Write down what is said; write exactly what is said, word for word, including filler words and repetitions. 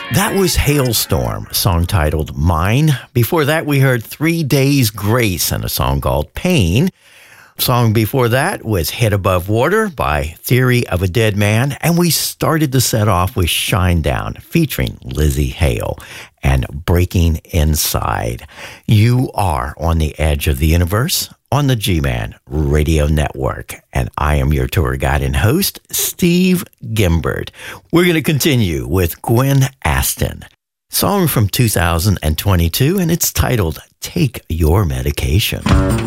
That was Hailstorm, a song titled Mine. Before that, we heard Three Days Grace and a song called Pain. Song before that was Head Above Water by Theory of a Dead Man. And we started the set off with Shinedown featuring Lzzy Hale and Breaking Inside. You are on the edge of the universe on the G-Man Radio Network. And I am your tour guide and host, Steve Gimbert. We're going to continue with Gwen Aston. Song from two thousand twenty-two, and it's titled Take Your Medication.